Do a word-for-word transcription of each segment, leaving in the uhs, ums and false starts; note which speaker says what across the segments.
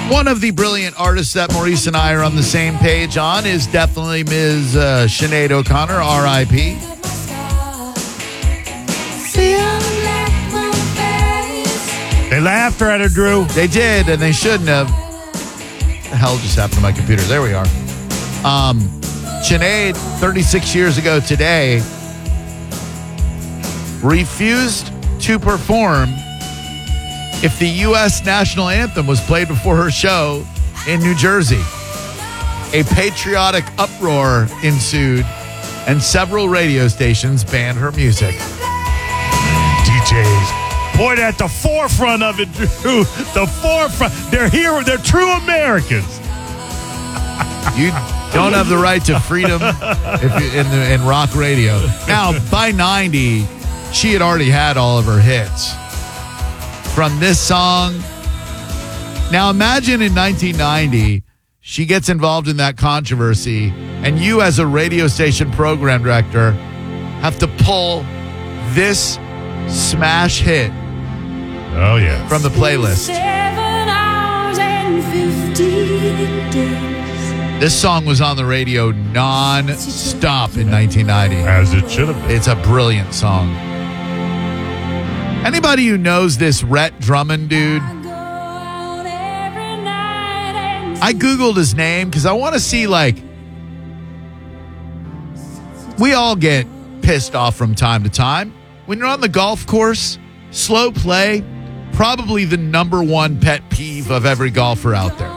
Speaker 1: One of the brilliant artists that Maurice and I are on the same page on is definitely Miz Uh, Sinead O'Connor, R I P
Speaker 2: They laughed at her, Drew.
Speaker 1: They did, and they shouldn't have. What the hell just happened to my computer? There we are. Um, Sinead, thirty-six years ago today, refused to perform if the U S national anthem was played before her show in New Jersey. A patriotic uproar ensued, and several radio stations banned her music.
Speaker 2: D Js. Boy, at the forefront of it, Drew. The forefront. They're here. They're true Americans.
Speaker 1: You don't have the right to freedom if you, in, the, in rock radio. Now, by ninety, she had already had all of her hits. From this song. Now, imagine in nineteen ninety, she gets involved in that controversy, and you as a radio station program director have to pull this smash hit
Speaker 2: Oh, yeah.
Speaker 1: from the playlist. This song was on the radio non-stop in nineteen ninety.
Speaker 2: As it should have been.
Speaker 1: It's a brilliant song. Anybody who knows this Rhett Drummond dude? I Googled his name because I want to see, like, we all get pissed off from time to time. When you're on the golf course, slow play, probably the number one pet peeve of every golfer out there.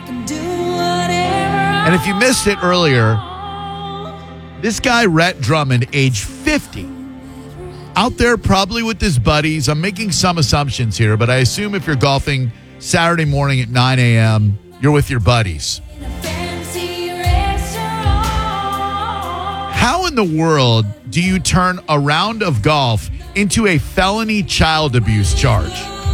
Speaker 1: And if you missed it earlier, this guy, Rhett Drummond, age fifty, out there probably with his buddies. I'm making some assumptions here, but I assume if you're golfing Saturday morning at nine a.m., you're with your buddies. How in the world do you turn a round of golf into a felony child abuse charge?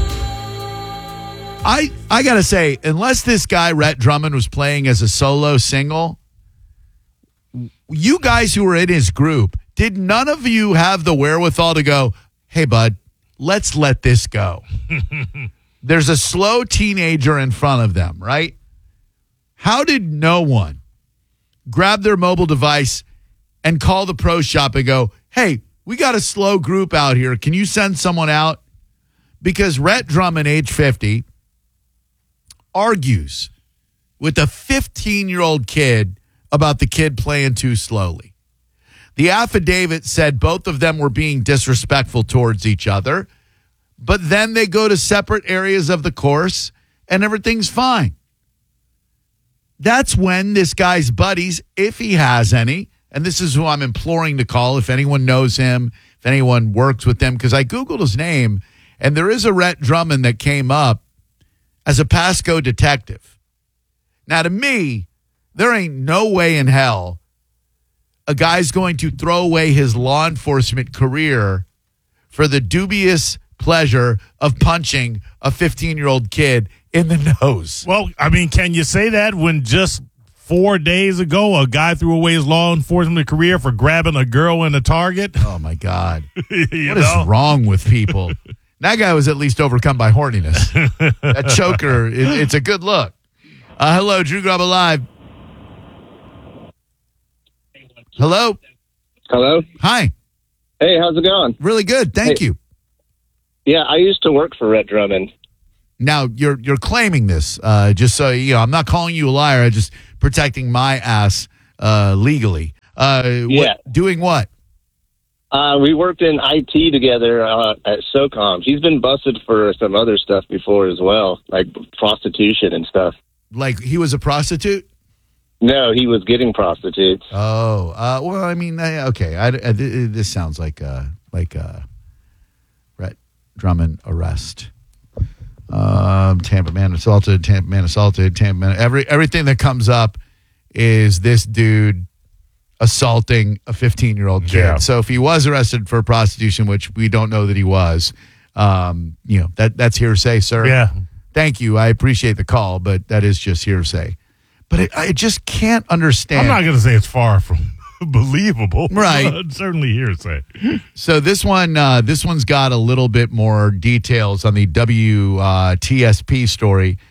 Speaker 1: I I got to say, unless this guy, Rhett Drummond, was playing as a solo single, you guys who were in his group, did none of you have the wherewithal to go, hey, bud, let's let this go? There's a slow teenager in front of them, right? How did no one grab their mobile device and call the pro shop and go, hey, we got a slow group out here. Can you send someone out? Because Rhett Drummond, age fifty, argues with a fifteen-year-old kid about the kid playing too slowly. The affidavit said both of them were being disrespectful towards each other, but then they go to separate areas of the course and everything's fine. That's when this guy's buddies, if he has any, and this is who I'm imploring to call if anyone knows him, if anyone works with him, because I Googled his name, and there is a Rhett Drummond that came up as a Pasco detective. Now, to me, there ain't no way in hell a guy's going to throw away his law enforcement career for the dubious pleasure of punching a fifteen-year-old kid in the nose.
Speaker 2: Well, I mean, can you say that when just four days ago a guy threw away his law enforcement career for grabbing a girl in a Target?
Speaker 1: Oh, my God.
Speaker 2: you
Speaker 1: What
Speaker 2: know?
Speaker 1: is wrong with people? That guy was at least overcome by horniness. That choker, it, it's a good look. Uh, hello, Drew Grubba Live. Hello.
Speaker 3: Hello.
Speaker 1: Hi.
Speaker 3: Hey, how's it going?
Speaker 1: Really good. Thank
Speaker 3: Hey.
Speaker 1: you.
Speaker 3: Yeah, I used to work for Rhett Drummond.
Speaker 1: Now, you're you're claiming this, uh, just so you know. I'm not calling you a liar. I'm just protecting my ass uh, legally. Uh, what,
Speaker 3: Yeah.
Speaker 1: Doing what?
Speaker 3: Uh, we worked in I T together uh, at SOCOM. He's been busted for some other stuff before as well, like prostitution and stuff.
Speaker 1: Like he was a prostitute?
Speaker 3: No, he was getting prostitutes.
Speaker 1: Oh, uh, well, I mean, I, okay. I, I, this sounds like uh, like a Rhett Drummond arrest. Um, Tampa man assaulted, Tampa man assaulted, Tampa man. Every everything that comes up is this dude assaulting a fifteen-year-old kid.
Speaker 2: Yeah.
Speaker 1: So if he was arrested for prostitution, which we don't know that he was, um, you know, that that's hearsay, sir.
Speaker 2: Yeah.
Speaker 1: Thank you. I appreciate the call, but that is just hearsay. But it, I just can't understand.
Speaker 2: I'm not going to say it's far from believable.
Speaker 1: Right.
Speaker 2: But certainly hearsay.
Speaker 1: So this one, uh, this one's got a little bit more details on the W T S P story.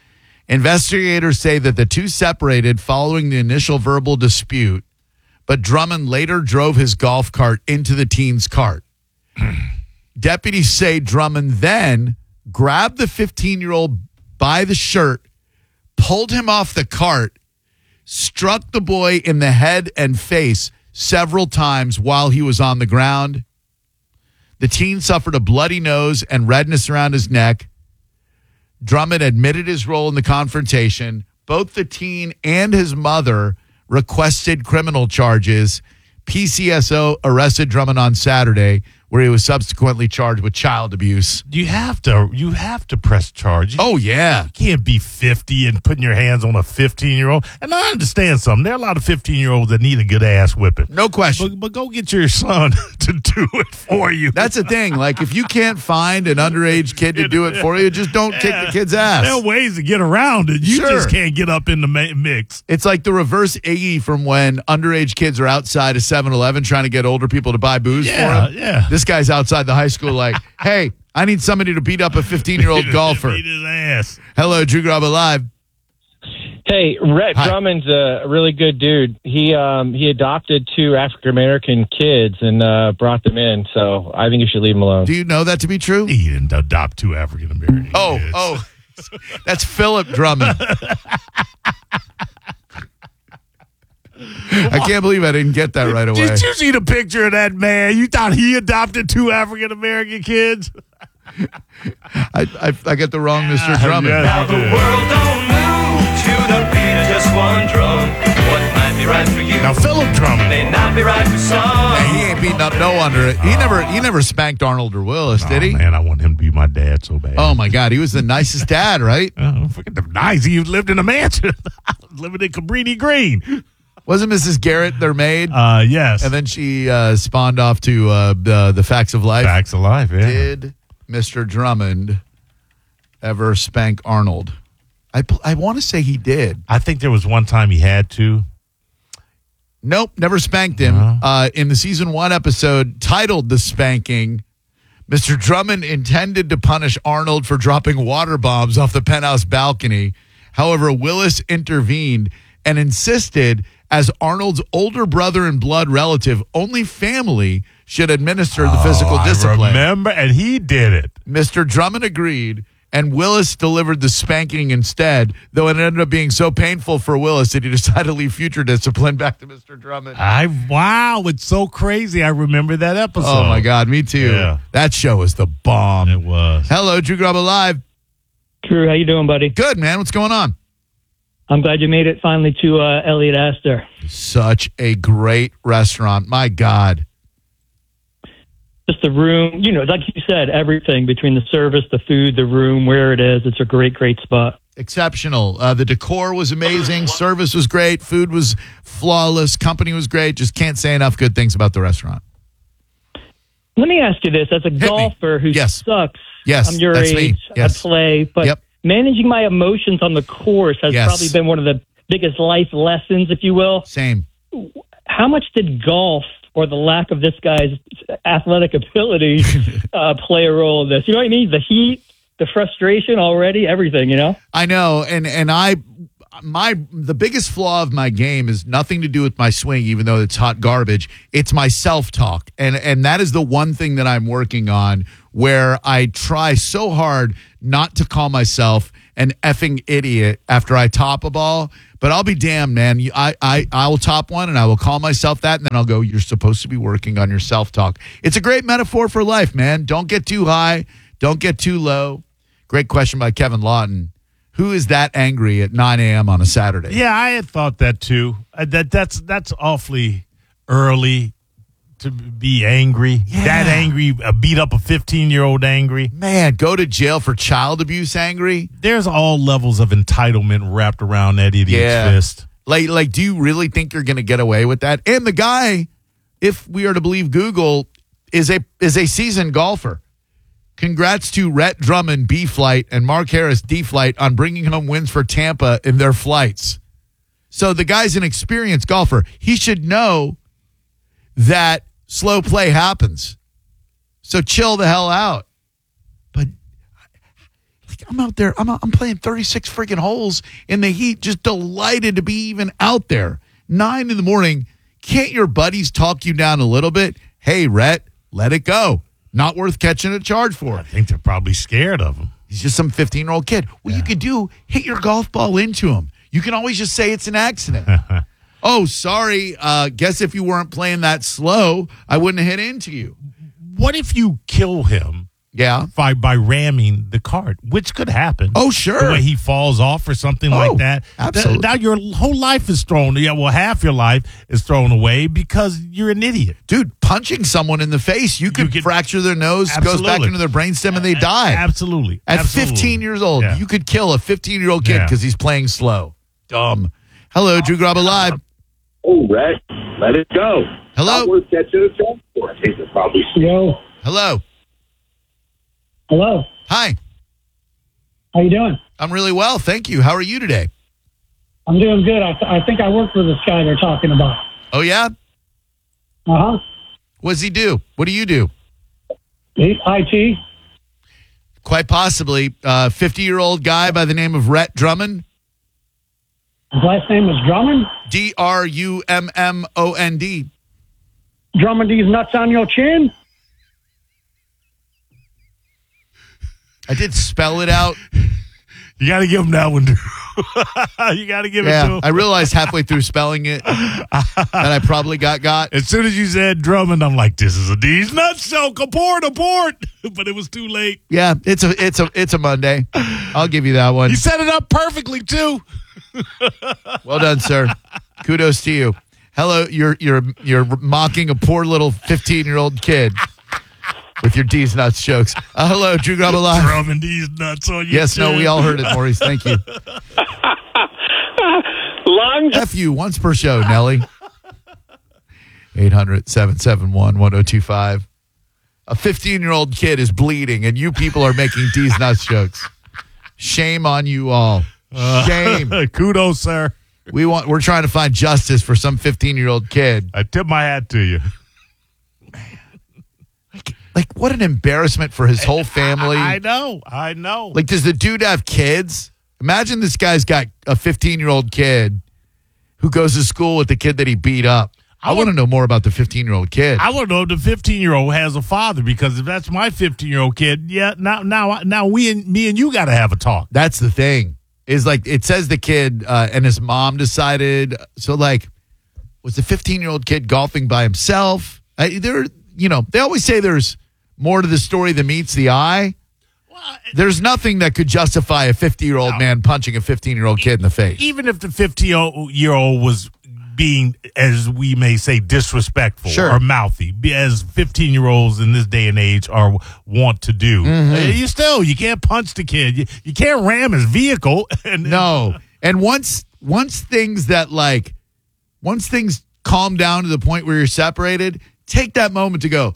Speaker 1: Investigators say that the two separated following the initial verbal dispute, but Drummond later drove his golf cart into the teen's cart. Deputies say Drummond then grabbed the fifteen-year-old by the shirt, pulled him off the cart, struck the boy in the head and face several times while he was on the ground. The teen suffered a bloody nose and redness around his neck. Drummond admitted his role in the confrontation. Both the teen and his mother requested criminal charges. P C S O arrested Drummond on Saturday, where he was subsequently charged with child abuse.
Speaker 2: You have to you have to press charges.
Speaker 1: Oh, yeah.
Speaker 2: You can't be fifty and putting your hands on a fifteen-year-old. And I understand something. There are a lot of fifteen-year-olds that need a good ass whipping.
Speaker 1: No question.
Speaker 2: But, but go get your son to do it for you.
Speaker 1: That's the thing. Like, if you can't find an underage kid to do it for you, just don't kick the kid's ass.
Speaker 2: There are ways to get around it. You
Speaker 1: Sure.
Speaker 2: just can't get up in the ma- mix.
Speaker 1: It's like the reverse Iggy from when underage kids are outside of seven eleven trying to get older people to buy booze
Speaker 2: Yeah,
Speaker 1: for them.
Speaker 2: yeah.
Speaker 1: This guy's outside the high school like, hey, I need somebody to beat up a fifteen-year-old golfer.
Speaker 2: Beat his ass.
Speaker 1: Hello, Drew Graba Live.
Speaker 4: Hey, Rhett
Speaker 1: Hi.
Speaker 4: Drummond's a really good dude. He um, he adopted two African American kids and uh, brought them in. So I think you should leave him alone.
Speaker 1: Do you know that to be true?
Speaker 2: He didn't adopt two African American
Speaker 1: Oh,
Speaker 2: kids.
Speaker 1: oh, that's Philip Drummond. I can't believe I didn't get that right away.
Speaker 2: Did you see the picture of that man? You thought he adopted two African American kids?
Speaker 1: I, I, I get the wrong Mister Drummond.
Speaker 2: yes.
Speaker 5: Now the world don't move to the beat of just one drum. What might be right for you
Speaker 2: Now, Philip Drummond.
Speaker 5: may not be right for some.
Speaker 1: He ain't beating up no under it. He never he never spanked Arnold or Willis, did
Speaker 2: Oh,
Speaker 1: he?
Speaker 2: man, I want him to be my dad so bad.
Speaker 1: Oh, my God. He was the nicest dad, right?
Speaker 2: Oh, forget the nice. He lived in a mansion. Living in Cabrini Green.
Speaker 1: Wasn't Missus Garrett their maid?
Speaker 2: Uh, yes.
Speaker 1: And then she uh, spawned off to uh, the, the Facts of Life.
Speaker 2: Facts of Life, yeah.
Speaker 1: Did Mister Drummond ever spank Arnold? I, I want to say he did.
Speaker 2: I think there was one time he had to.
Speaker 1: Nope, never spanked him.
Speaker 2: No.
Speaker 1: Uh, in the season one episode titled The Spanking, Mister Drummond intended to punish Arnold for dropping water bombs off the penthouse balcony. However, Willis intervened and insisted, as Arnold's older brother and blood relative, only family should administer the physical
Speaker 2: Oh,
Speaker 1: discipline.
Speaker 2: I remember, and he did it.
Speaker 1: Mister Drummond agreed, and Willis delivered the spanking instead, though it ended up being so painful for Willis that he decided to leave future discipline back to Mister Drummond.
Speaker 2: I wow, it's so crazy. I remember that episode.
Speaker 1: Oh, my God, me too.
Speaker 2: Yeah.
Speaker 1: That show was the bomb.
Speaker 2: It was.
Speaker 1: Hello, Drew Graba Live.
Speaker 6: Drew, how you doing, buddy?
Speaker 1: Good, man. What's going on?
Speaker 6: I'm glad you made it finally to uh, Elliot Astor.
Speaker 1: Such a great restaurant. My God.
Speaker 6: Just the room, you know, like you said, everything between the service, the food, the room, where it is. It's a great, great spot.
Speaker 1: Exceptional. Uh, the decor was amazing. Service was great. Food was flawless. Company was great. Just can't say enough good things about the restaurant.
Speaker 6: Let me ask you this. As a
Speaker 1: me.
Speaker 6: golfer who
Speaker 1: Yes.
Speaker 6: sucks,
Speaker 1: Yes,
Speaker 6: I'm your
Speaker 1: that's me.
Speaker 6: age,
Speaker 1: Yes.
Speaker 6: I play, but
Speaker 1: Yep.
Speaker 6: managing my emotions on the course has
Speaker 1: Yes.
Speaker 6: probably been one of the biggest life lessons, if you will.
Speaker 1: Same.
Speaker 6: How much did golf or the lack of this guy's athletic ability uh, play a role in this? You know what I mean? The heat, the frustration already, everything, you know?
Speaker 1: I know, and and I, my the biggest flaw of my game is nothing to do with my swing, even though it's hot garbage. It's my self talk, and and that is the one thing that I'm working on, where I try so hard not to call myself an effing idiot after I top a ball. But I'll be damned, man. You- I, I, I will top one, and I will call myself that, and then I'll go, you're supposed to be working on your self-talk. It's a great metaphor for life, man. Don't get too high. Don't get too low. Great question by Kevin Lawton. Who is that angry at nine a.m. on a Saturday?
Speaker 2: Yeah, I had thought that too. Uh, that that's that's awfully early to be angry.
Speaker 1: Yeah.
Speaker 2: That angry, uh, beat up a fifteen-year-old angry.
Speaker 1: Man, go to jail for child abuse angry?
Speaker 2: There's all levels of entitlement wrapped around that idiot's
Speaker 1: Yeah.
Speaker 2: fist.
Speaker 1: Like, like, do you really think you're going to get away with that? And the guy, if we are to believe Google, is a is a seasoned golfer. Congrats to Rhett Drummond, B flight, and Mark Harris, D flight, on bringing home wins for Tampa in their flights. So the guy's an experienced golfer. He should know that slow play happens. So chill the hell out. But I'm out there. I'm I'm playing thirty-six freaking holes in the heat, just delighted to be even out there. Nine in the morning. Can't your buddies talk you down a little bit? Hey, Rhett, let it go. Not worth catching a charge for.
Speaker 2: I think they're probably scared of him.
Speaker 1: He's just some fifteen-year-old kid. What yeah. you could do, hit your golf ball into him. You can always just say it's an accident. Oh, sorry. Uh, guess if you weren't playing that slow, I wouldn't have hit into you.
Speaker 2: What if you kill him?
Speaker 1: Yeah,
Speaker 2: by by ramming the cart, which could happen.
Speaker 1: Oh, sure.
Speaker 2: The way he falls off or something
Speaker 1: oh,
Speaker 2: like that.
Speaker 1: Absolutely.
Speaker 2: Now your whole life is thrown. Yeah, well, half your life is thrown away because you're an idiot,
Speaker 1: dude. Punching someone in the face, you could you fracture their nose, absolutely. Goes back into their brainstem, and they die.
Speaker 2: Absolutely.
Speaker 1: At
Speaker 2: absolutely.
Speaker 1: fifteen years old,
Speaker 2: yeah.
Speaker 1: you could kill a fifteen-year-old kid because yeah. he's playing slow. Dumb. Hello, Drew Garabo Live.
Speaker 7: Oh, Rhett, let it go.
Speaker 1: Hello.
Speaker 7: Not worth catching a charge for. I think it's probably.
Speaker 6: Yo.
Speaker 1: Hello.
Speaker 6: Hello.
Speaker 1: Hi.
Speaker 6: How you doing?
Speaker 1: I'm really well, thank you. How are you today?
Speaker 6: I'm doing good. I, th- I think I work for this guy they're talking about.
Speaker 1: Oh, yeah?
Speaker 6: Uh-huh.
Speaker 1: What does he do? What do you do?
Speaker 6: He, I T.
Speaker 1: Quite possibly. Uh, fifty-year-old guy by the name of Rhett Drummond.
Speaker 6: His last name was Drummond?
Speaker 1: D R U M M O N D.
Speaker 6: Drummond, these nuts on your chin?
Speaker 1: I did spell it out.
Speaker 2: You got to give him that one, Drew. You got to give
Speaker 1: yeah,
Speaker 2: it to him.
Speaker 1: I realized halfway through spelling it that I probably got got.
Speaker 2: As soon as you said Drummond, I'm like, this is a D's nuts joke. Abort, abort. But it was too late.
Speaker 1: Yeah, it's a it's a it's a Monday. I'll give you that one.
Speaker 2: You set it up perfectly too.
Speaker 1: Well done, sir. Kudos to you. Hello, you're you're you're mocking a poor little fifteen-year-old kid. With your D's nuts jokes. Uh, hello, Drew Garabo Live.
Speaker 2: Drumming D's nuts on you.
Speaker 1: Yes, no, we all heard it, Maurice. Thank you.
Speaker 7: Long
Speaker 1: F you once per show, Nelly. eight hundred, seven seven one, one oh two five. A fifteen-year-old kid is bleeding, and you people are making D's nuts jokes. Shame on you all. Shame.
Speaker 2: Uh, kudos, sir.
Speaker 1: We want. We're trying to find justice for some fifteen-year-old kid.
Speaker 2: I tip my hat to you.
Speaker 1: Like, what an embarrassment for his whole family.
Speaker 2: I, I know. I know.
Speaker 1: Like, does the dude have kids? Imagine this guy's got a fifteen-year-old kid who goes to school with the kid that he beat up. I, I want to know more about the fifteen-year-old kid.
Speaker 2: I want to know if the fifteen-year-old has a father, because if that's my fifteen-year-old kid, yeah, now now, now we and me and you got to have a talk.
Speaker 1: That's the thing. Is like, it says the kid uh, and his mom decided. So, like, was the fifteen-year-old kid golfing by himself? I, there, you know, they always say there's more to the story than meets the eye. Well, there's nothing that could justify a fifty-year-old no. man punching a fifteen-year-old kid in the face.
Speaker 2: Even if the fifty-year-old was being, as we may say, disrespectful
Speaker 1: sure.
Speaker 2: or mouthy, as fifteen-year-olds in this day and age are want to do. Mm-hmm. You still, you can't punch the kid. You, you can't ram his vehicle. And,
Speaker 1: no. And once once things that, like, once things calm down to the point where you're separated, take that moment to go,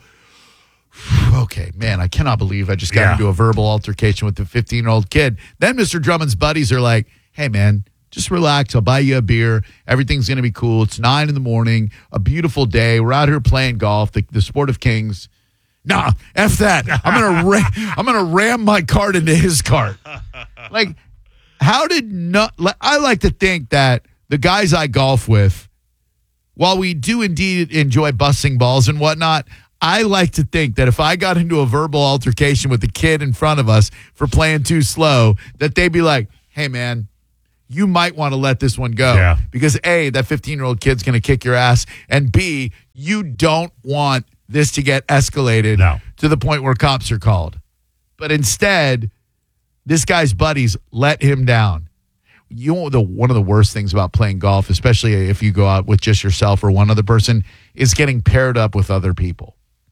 Speaker 1: okay, man, I cannot believe I just got
Speaker 2: yeah.
Speaker 1: into a verbal altercation with the fifteen-year-old kid. Then Mister Drummond's buddies are like, hey, man, just relax. I'll buy you a beer. Everything's going to be cool. It's nine in the morning, a beautiful day. We're out here playing golf, the, the sport of kings. Nah, F that. I'm going to ra- I'm going to ram my cart into his cart. Like, how did not – I like to think that the guys I golf with, while we do indeed enjoy busting balls and whatnot, I like to think that if I got into a verbal altercation with the kid in front of us for playing too slow, that they'd be like, hey, man, you might want to let this one go.
Speaker 2: Yeah.
Speaker 1: Because, A, that fifteen-year-old kid's going to kick your ass, and, B, you don't want this to get escalated
Speaker 2: no.
Speaker 1: to the point where cops are called. But instead, this guy's buddies let him down. You know, the one of the worst things about playing golf, especially if you go out with just yourself or one other person, is getting paired up with other people.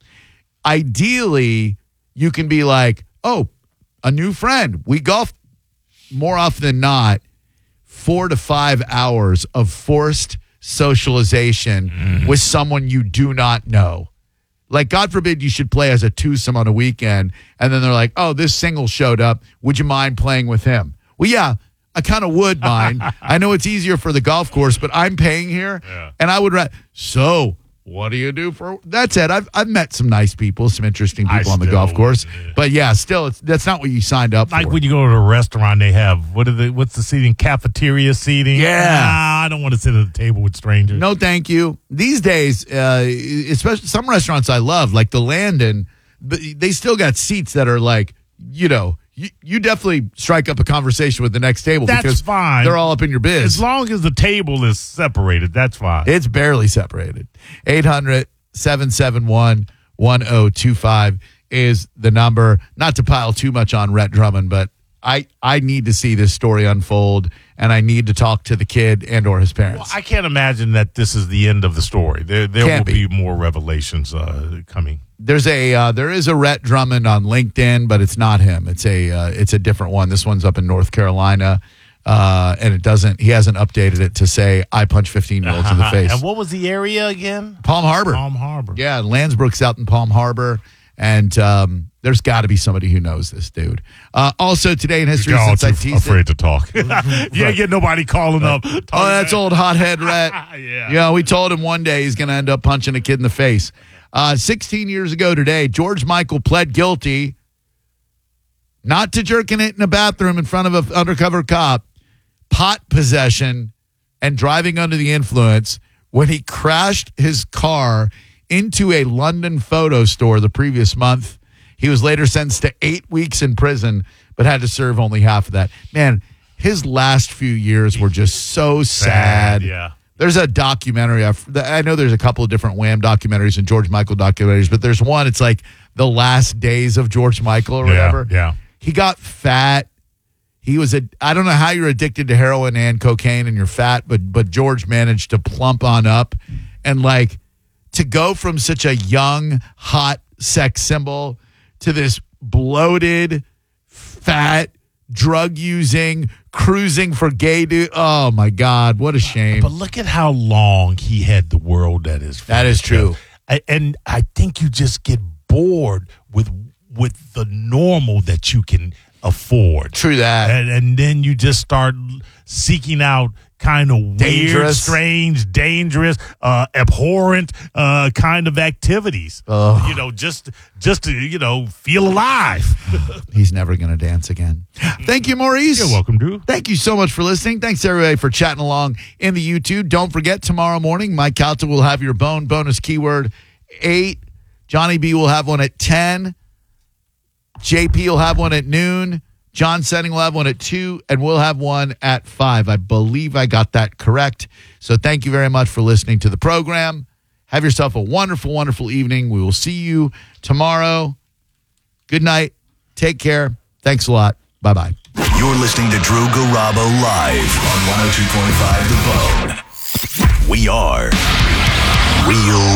Speaker 1: Ideally, you can be like, oh, a new friend. We golf more often than not, four to five hours of forced socialization mm. with someone you do not know. Like, God forbid you should play as a twosome on a weekend, and then they're like, oh, this single showed up. Would you mind playing with him? Well, yeah, I kind of would mind. I know it's easier for the golf course, but I'm paying here,
Speaker 2: yeah.
Speaker 1: and I would ra- So, What do you do for? That's it. I've I've met some nice people, some interesting
Speaker 2: I
Speaker 1: people on the
Speaker 2: still
Speaker 1: golf course.
Speaker 2: would,
Speaker 1: But yeah, still, it's, that's not what you signed up
Speaker 2: Like
Speaker 1: for.
Speaker 2: when you go to a restaurant, they have what are the what's the seating? Cafeteria seating.
Speaker 1: Yeah.
Speaker 2: Nah, I don't want to sit at the table with strangers.
Speaker 1: No, thank you. These days, uh, especially some restaurants I love, like the Landon, but they still got seats that are like, you know, you, you definitely strike up a conversation with the next table
Speaker 2: That's
Speaker 1: because
Speaker 2: fine.
Speaker 1: they're all up in your biz.
Speaker 2: As long as the table is separated, that's fine.
Speaker 1: It's barely separated. eight hundred, seven seven one, one oh two five is the number. Not to pile too much on Rhett Drummond, but I, I need to see this story unfold, and I need to talk to the kid and or his parents.
Speaker 2: Well, I can't imagine that this is the end of the story. There, there
Speaker 1: Can't
Speaker 2: will
Speaker 1: be.
Speaker 2: be. more revelations uh, coming.
Speaker 1: There's a uh, there is a Rhett Drummond on LinkedIn, but it's not him. It's a uh, it's a different one. This one's up in North Carolina, uh, and it doesn't. He hasn't updated it to say I punch fifteen year olds in the face.
Speaker 2: And what was the area again?
Speaker 1: Palm Harbor.
Speaker 2: Palm Harbor.
Speaker 1: Yeah, Landsbrook's out in Palm Harbor, and um, there's got to be somebody who knows this dude. Uh, also today in history,
Speaker 2: Y'all
Speaker 1: since I
Speaker 2: too
Speaker 1: teased
Speaker 2: afraid
Speaker 1: it,
Speaker 2: to talk. You ain't get nobody calling up.
Speaker 1: oh, that's old hothead Rhett.
Speaker 2: Yeah.
Speaker 1: Yeah, we told him one day he's going to end up punching a kid in the face. Uh, sixteen years ago today, George Michael pled guilty not to jerking it in a bathroom in front of an undercover cop, pot possession, and driving under the influence when he crashed his car into a London photo store the previous month. He was later sentenced to eight weeks in prison, but had to serve only half of that. Man, his last few years were just so sad.
Speaker 2: Sad, yeah.
Speaker 1: There's a documentary. I've, I know there's a couple of different Wham documentaries and George Michael documentaries, but there's one. It's like the last days of George Michael or
Speaker 2: Yeah,
Speaker 1: whatever.
Speaker 2: yeah.
Speaker 1: He got fat. He was a. I don't know how you're addicted to heroin and cocaine and you're fat, but but George managed to plump on up, and like to go from such a young, hot sex symbol to this bloated, fat, drug using, cruising for gay dude. Oh my God, what a shame.
Speaker 2: But look at how long he had the world at his
Speaker 1: That is true.
Speaker 2: I, and I think you just get bored with with the normal that you can afford.
Speaker 1: True that.
Speaker 2: And, and then you just start seeking out kind of weird,
Speaker 1: Dangerous.
Speaker 2: strange, dangerous, uh, abhorrent uh, kind of activities.
Speaker 1: Ugh.
Speaker 2: You know, just just to, you know, feel alive.
Speaker 1: He's never going to dance again. Thank you, Maurice.
Speaker 2: You're welcome, Drew.
Speaker 1: Thank you so much for listening. Thanks, everybody, for chatting along in the YouTube. Don't forget, tomorrow morning, Mike Calta will have your bone bonus keyword eight. Johnny B will have one at ten. J P will have one at noon. John Setting will have one at two, and we'll have one at five. I believe I got that correct. So thank you very much for listening to the program. Have yourself a wonderful, wonderful evening. We will see you tomorrow. Good night. Take care. Thanks a lot. Bye-bye.
Speaker 8: You're listening to Drew Garabo live on one oh two point five The Bone. We are Real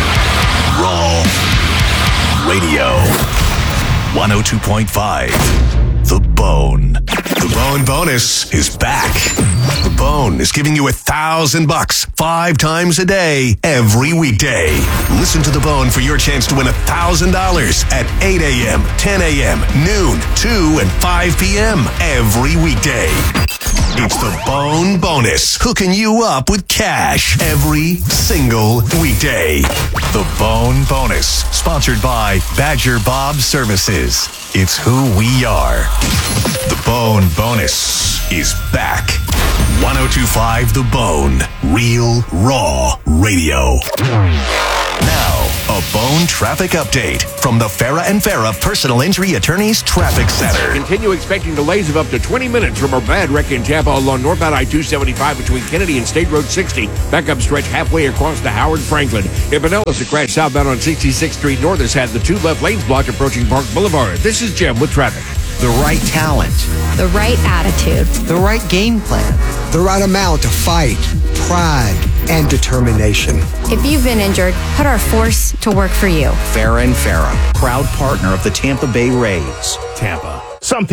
Speaker 8: Raw Radio. one oh two point five The Bone. The Bone bonus is back. The Bone is giving you a thousand bucks five times a day, every weekday. Listen to The Bone for your chance to win a thousand dollars at eight a.m., ten a.m., noon, two, and five p.m. every weekday. It's the Bone bonus, hooking you up with cash every single weekday. The Bone bonus, sponsored by Badger Bob Services. It's who we are. The Bone bonus is back. one oh two point five The Bone, Real Raw Radio. Now, a Bone traffic update from the Farah and Farah Personal Injury Attorneys Traffic Center.
Speaker 9: Continue expecting delays of up to twenty minutes from a bad wreck in Tampa along northbound I two seventy-five between Kennedy and State Road sixty. Backup stretch halfway across to Howard Franklin. In Pinellas, a crash southbound on sixty-sixth Street North has had the two left lanes blocked approaching Park Boulevard. This is Jim with traffic.
Speaker 10: The right talent.
Speaker 11: The right attitude.
Speaker 10: The right game plan.
Speaker 12: The right amount of fight, pride, and determination.
Speaker 11: If you've been injured, put our force to work for you.
Speaker 10: Farah and Farah, proud partner of the Tampa Bay Rays.
Speaker 2: Tampa. Something big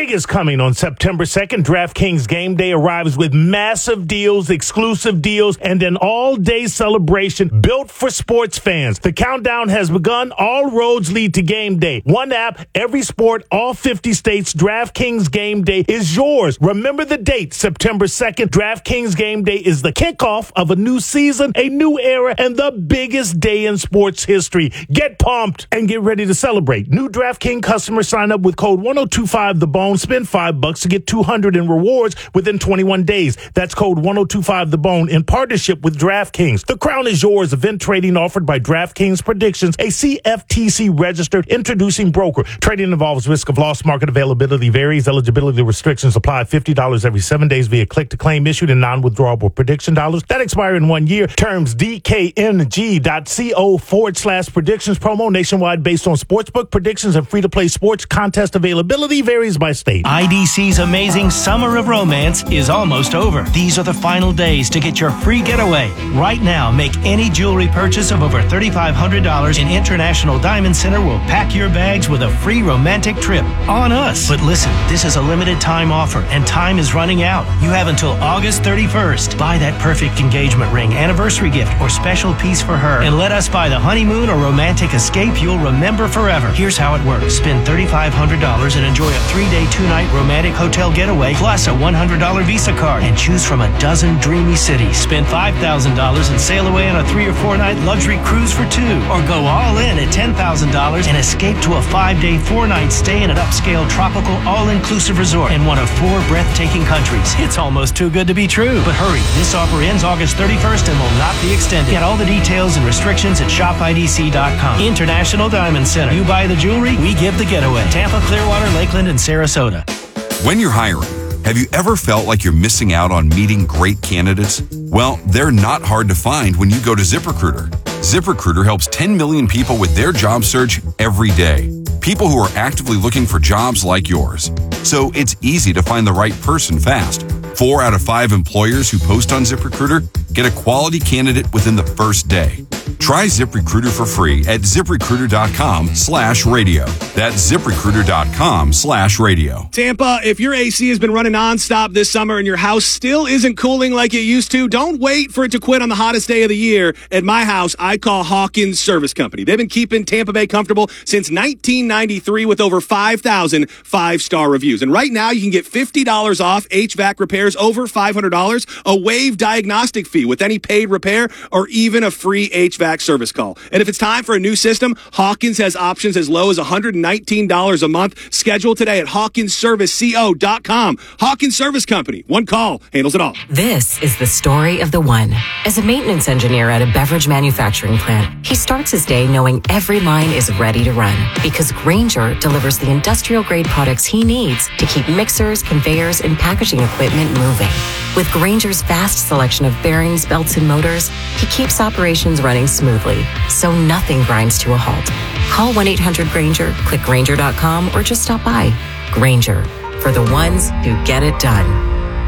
Speaker 2: big is coming on September second. DraftKings Game Day arrives with massive deals, exclusive deals, and an all-day celebration built for sports fans. The countdown has begun. All roads lead to Game Day. One app, every sport, all fifty states. DraftKings Game Day is yours. Remember the date, September second. DraftKings Game Day is the kickoff of a new season, a new era, and the biggest day in sports history. Get pumped and get ready to celebrate. New DraftKings customers sign up with code one oh two five the bone. Spend five bucks to get two hundred in rewards within twenty-one days. That's code one oh two five the bone in partnership with DraftKings. The crown is yours. Event trading offered by DraftKings Predictions, a C F T C registered introducing broker. Trading involves risk of loss. Market availability varies. Eligibility restrictions apply. fifty dollars every seven days via click to claim issued in non-withdrawable prediction dollars that expire in one year. Terms D K N G dot co forward slash predictions. Promo nationwide based on sportsbook predictions and free-to-play sports. Contest availability varies by state.
Speaker 13: I D C's amazing Summer of Romance is almost over. These are the final days to get your free getaway. Right now, make any jewelry purchase of over three thousand five hundred dollars in International Diamond Center will pack your bags with a free romantic trip on us. But listen, this is a limited time offer and time is running out. You have until August thirty-first. Buy that perfect engagement ring, anniversary gift, or special piece for her, and let us buy the honeymoon or romantic escape you'll remember forever. Here's how it works. Spend three thousand five hundred dollars and enjoy a three-day, two-night romantic hotel getaway plus a one hundred dollars Visa card and choose from a dozen dreamy cities. Spend five thousand dollars and sail away on a three or four-night luxury cruise for two, or go all in at ten thousand dollars and escape to a five-day, four-night stay in an upscale tropical all-inclusive resort in one of four breathtaking countries. It's almost too good to be true. But hurry, this offer ends August thirty-first and will not be extended. Get all the details and restrictions at shop I D C dot com. International Diamond Center. You buy the jewelry, we give the getaway. Tampa, Clearwater, Lakeland, and Sarasota.
Speaker 14: When you're hiring, have you ever felt like you're missing out on meeting great candidates? Well, they're not hard to find when you go to ZipRecruiter. ZipRecruiter helps ten million people with their job search every day. People who are actively looking for jobs like yours. So it's easy to find the right person fast. Four out of five employers who post on ZipRecruiter get a quality candidate within the first day. Try ZipRecruiter for free at ZipRecruiter.com slash radio. That's ZipRecruiter.com slash radio.
Speaker 15: Tampa, if your A C has been running nonstop this summer and your house still isn't cooling like it used to, don't wait for it to quit on the hottest day of the year. At my house, I call Hawkins Service Company. They've been keeping Tampa Bay comfortable since nineteen ninety-three with over five thousand five-star reviews. And right now, you can get fifty dollars off H V A C repairs over five hundred dollars, a waived diagnostic fee with any paid repair, or even a free H V A C service call. And if it's time for a new system, Hawkins has options as low as one hundred nineteen dollars a month. Schedule today at Hawkins Service Co dot com. Hawkins Service Company. One call handles it all.
Speaker 16: This is the story of the one. As a maintenance engineer at a beverage manufacturing plant, he starts his day knowing every line is ready to run because Grainger delivers the industrial-grade products he needs to keep mixers, conveyors, and packaging equipment moving. With Grainger's vast selection of bearings, belts, and motors, he keeps operations running smoothly, so nothing grinds to a halt. Call one eight hundred Grainger, click Grainger dot com, or just stop by. Grainger, for the ones who get it done.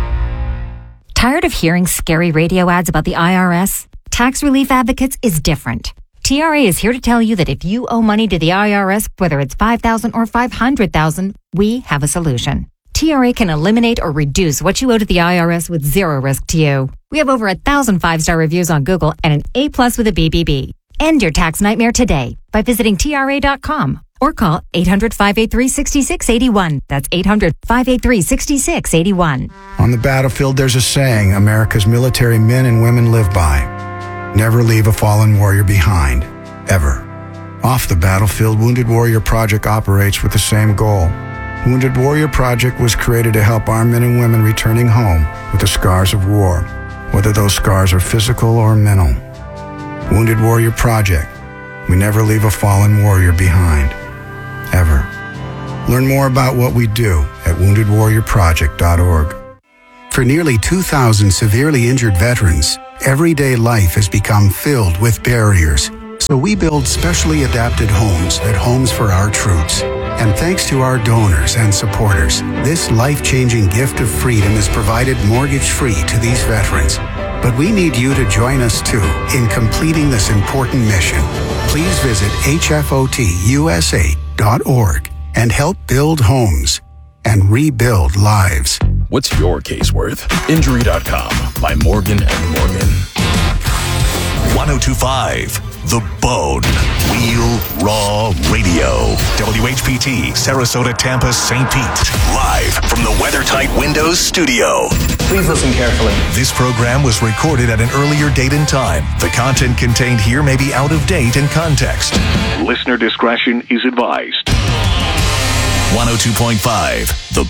Speaker 17: Tired of hearing scary radio ads about the I R S? Tax Relief Advocates is different. T R A is here to tell you that if you owe money to the I R S, whether it's five thousand dollars or five hundred thousand dollars, we have a solution. T R A can eliminate or reduce what you owe to the I R S with zero risk to you. We have over a thousand five-star reviews on Google and an A plus with a B B B. End your tax nightmare today by visiting T R A dot com or call eight hundred, five eight three, six six eight one. That's eight hundred, five eight three, six six eight one.
Speaker 18: On the battlefield, there's a saying America's military men and women live by. Never leave a fallen warrior behind, ever. Off the battlefield, Wounded Warrior Project operates with the same goal. Wounded Warrior Project was created to help our men and women returning home with the scars of war, whether those scars are physical or mental. Wounded Warrior Project. We never leave a fallen warrior behind, ever. Learn more about what we do at wounded warrior project dot org.
Speaker 19: For nearly two thousand severely injured veterans, everyday life has become filled with barriers. So we build specially adapted homes at Homes for Our Troops. And thanks to our donors and supporters, this life-changing gift of freedom is provided mortgage-free to these veterans. But we need you to join us, too, in completing this important mission. Please visit H F O T U S A dot org and help build homes. and rebuild lives.
Speaker 20: What's your case worth? Injury dot com by Morgan and Morgan.
Speaker 8: ten twenty-five The Bone. Real Raw Radio. W H P T, Sarasota, Tampa, Saint Pete. Live from the WeatherTight Windows studio.
Speaker 21: Please listen carefully.
Speaker 8: This program was recorded at an earlier date and time. The content contained here may be out of date in context. Listener discretion is advised. one oh two point five The